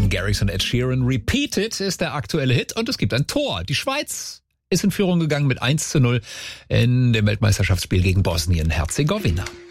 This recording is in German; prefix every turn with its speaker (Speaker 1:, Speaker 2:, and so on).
Speaker 1: Martin Garrix und Ed Sheeran. Repeated ist der aktuelle Hit und es gibt ein Tor. Die Schweiz ist in Führung gegangen mit 1:0 in dem Weltmeisterschaftsspiel gegen Bosnien-Herzegowina.